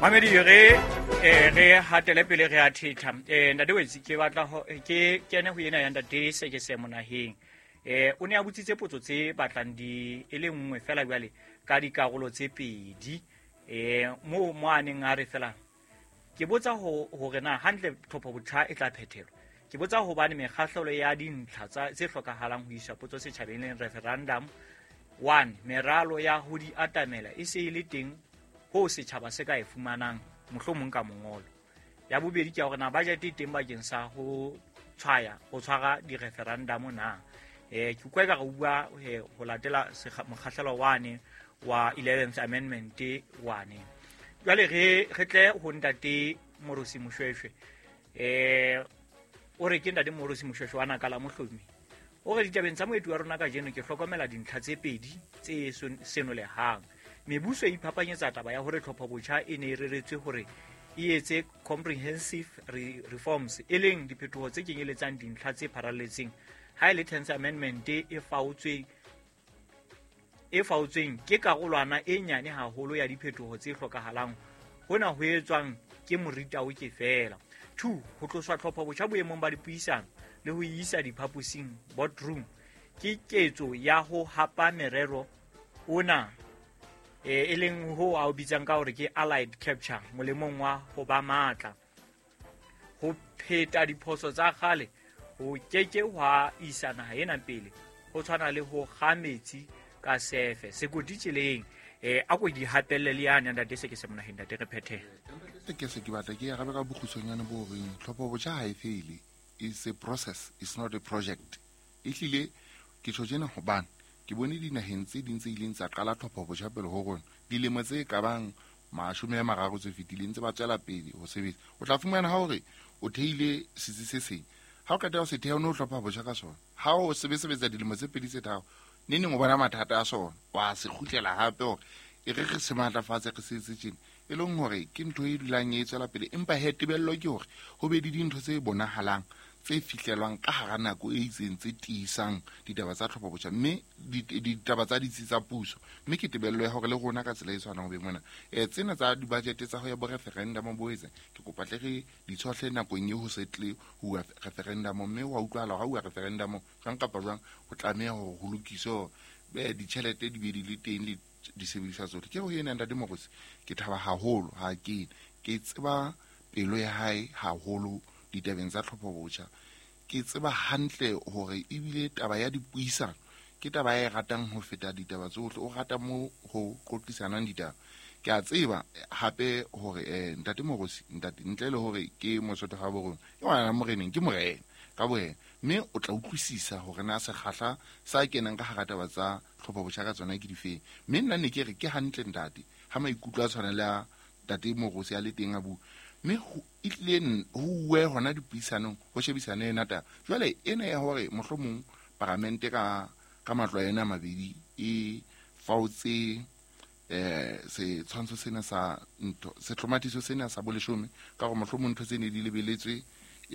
Mamedi re hatele pele re a thitha ntate wetsi ke batla ke kene ho ena ya ntate se ke se monaheng o ne a butsitse potso tse batlang di e le nngwe fela bjale ka dikarolo tse pedi mo moaneng a re fela ke botsa hore na hantle tlhopho botjha e tla phethelwa ke botsa hobane mekgahlelo ya dintlha tse hlokahalang ho isa potso setjhabeng le referendum 1 meralo ya ho di atamela e se e le teng ho setjhaba se ka e fumanang mohlomong ka mongolo ya bobedi ke hore na budget e teng bakeng sa ho tshwara di-referendum na ke utlwa ka go bua ho latela mokgahlelo wane wa 11th amendment 1 jwale re tle ho ntate Morosi Moshweshwe o re ke ntate Morosi Moshweshwe wa Nakala Mohlomi o re ditabeng tsa moetu wa rona ka jeno ke hlokomela dintlha tse pedi tse senolehang mebuso e iphapanyetsa taba ya hore tlhopho botjha e ne e reretswe hore e etse comprehensive reforms e leng diphetoho tse kenyeletsang dintlha tse pharalletseng ha ile 10th amendment e faotsweng ke karolwana e nyane haholo ya diphetoho tse hlokahalang hona ho etswang ke morita o ke fela 2 ho tloswa tlhopho botjha boemong ba dipuisano le ho isa diphaposing boardroom ke ketso ya ho hapa merero ona e leng ho a bitsang ka hore ke allied capture molemong wa ho ba matla ho pheta diphoso tsa kgale ho keke wa isa naha ena pele ho tshwana le ho kgametsi ka sefe sekoti tseleng a go di hapelle le yana ntate se ke se monaheng ntate re phethe ke se ke batla ke ya gabe ka bokhutsonyana bo reng tlhopho botjha ha e fele is a process, it's not a project ihlile ke tshojena ho bana ke bone dinaheng tse ding tse ileng tsa qala tlhopho botjha pele ho rona dilemo tse ka bang 30 tse fetileng tse ba tswela pele ho sebetsa o tla fumana ha hore o theile setsi se seng ha o ka tla se theha o no tlhopha botjha ka sona ha o sebetsa dilemo tse pedi tse tharo nene mo bona mathata a sona wa se khutlela hape hore e re se matlafatse re se tsetseng e leng hore ke ntho e dulang e tswela pele empa he tebello ke hore ho be di dintho tse bonahalang tse fihlelwang ka hara nako e itseng tse tiisang ditaba tsa tlhopho botjha mme ditaba tsa ditsi tsa puso mme ke tebello ya hore le rona ka tsela e tshwanang ho be mona tsena tsa di-budget tsa ho ya bo referendum bo etse ke kopa tle re di tshohle nakong e ho setle ho referendum mme wa utlwala ha ho referendum jwang kapa jwang ho tlameha ho lokiswa ditjhelete di be di le teng le disebediswa tsohle ke ho yena ntate Morosi ke thaba haholo ha ke tseba pelo ya hae haholo ditabeng tsa tlhopho botjha ke tseba hantle hore ebile taba ya dipuisano ke taba e ratang ho feta ditaba tsohle o rata mo ho qoqisanang ditaba ke a tseba hape hore ntate Morosi ntle le hore ke mosotho ga borona ke ngwana moreneng ke morena ka boena mme o tla utlwisisa hore na se kgahla sa kenang ka hara taba tsa tlhopho botjha ka tsona ke difeng mme nna ne ke re ke hantle ntate ha maikutlo a tshwana le ntate Morosi a le teng a bua mme e tlile ho uwe hona dipuisanong ho shebisane nata jwale ena ya hore mohlomong parlamente ka matlo a ena mabedi e fautse se tshwantsho sena sa ntho se tlhomatiso sena sa boleshome ka gore mohlomong ntho tse ne di lebeletswe